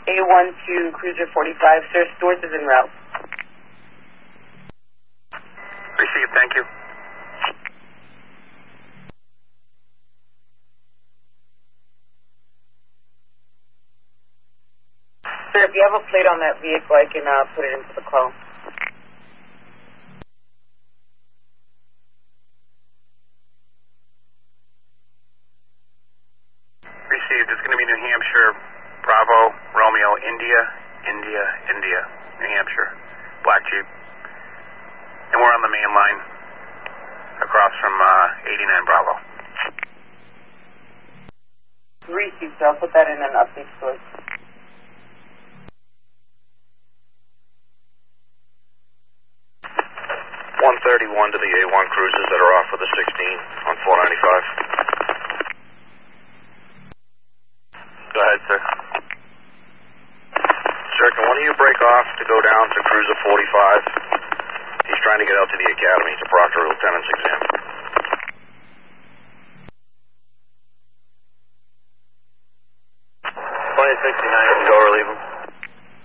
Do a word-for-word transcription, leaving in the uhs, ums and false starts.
A one to Cruiser forty-five. Sir, Stewart is en route. Received, thank you. Sir, if you have a plate on that vehicle, I can uh, put it into the call. Received. It's going to be New Hampshire, Bravo, Romeo, India, India, India, New Hampshire, Black Jeep. And we're on the main line across from uh, eighty-nine Bravo. Received, so I'll put that in an update source. one thirty-one to the A one cruisers that are off with the sixteen on four ninety-five. Go ahead, sir. Sir, can one of you break off to go down to cruiser forty-five? He's trying to get out to the academy to proctor a lieutenant's exam. twenty sixty-nine, can go relieve him.